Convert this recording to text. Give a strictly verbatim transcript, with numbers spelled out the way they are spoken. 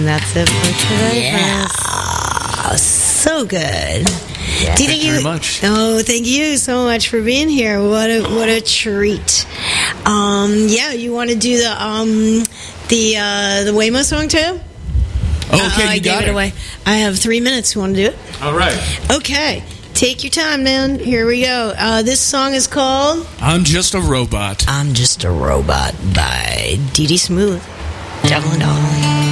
And that's it for today. Yeah. So good. Yeah. Do you think Thank you you? very much. Oh, thank you so much for being here. What a what a treat. Um, yeah, you want to do the um, the uh, the Waymo song too? Oh, okay, uh, I you gave got it, it. away. I have three minutes. You want to do it? All right. Okay. Take your time, man. Here we go. Uh, this song is called I'm Just a Robot. I'm Just a Robot by Dee Dee Smooth. Devil and Dawn.